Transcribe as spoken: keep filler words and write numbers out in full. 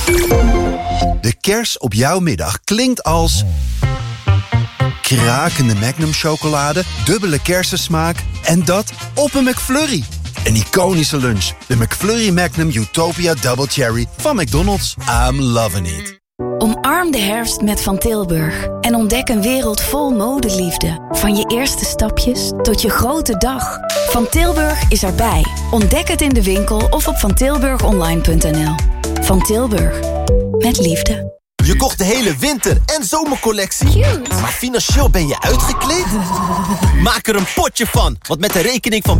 De kers op jouw middag klinkt als... krakende Magnum chocolade, dubbele kersensmaak en dat op een McFlurry. Een iconische lunch. De McFlurry Magnum Utopia Double Cherry van McDonald's. I'm loving it. Omarm de herfst met Van Tilburg. En ontdek een wereld vol modeliefde. Van je eerste stapjes tot je grote dag. Van Tilburg is erbij. Ontdek het in de winkel of op van tilburg online punt n l. Van Tilburg. Met liefde. Je kocht de hele winter- en zomercollectie. Cute. Maar financieel ben je uitgekleed? Maak er een potje van. Want met de rekening van